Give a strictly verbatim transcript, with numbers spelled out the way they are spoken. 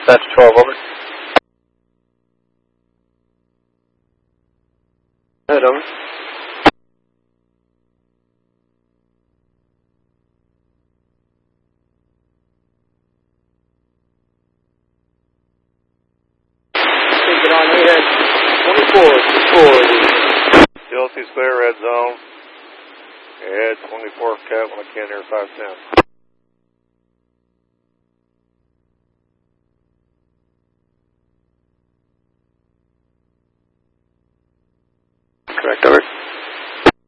Dispatch twelve, over. Go ahead, over. Take it on, we had twenty-four, four. C L C Square, red zone. Head twenty-four, cat, when I can hear five ten. Correct, over.